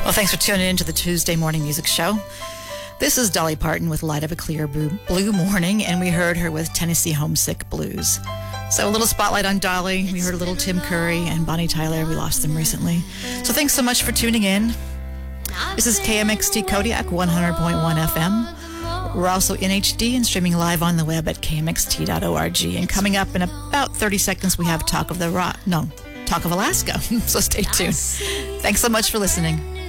Well, thanks for tuning in to the Tuesday Morning Music Show. This is Dolly Parton with Light of a Clear Blue Morning, and we heard her with Tennessee Homesick Blues. So a little spotlight on Dolly. We heard a little Tim Curry and Bonnie Tyler. We lost them recently. So thanks so much for tuning in. This is KMXT Kodiak 100.1 FM. We're also in HD and streaming live on the web at kmxt.org. And coming up in about 30 seconds, we have Talk of Alaska. So stay tuned. Thanks so much for listening.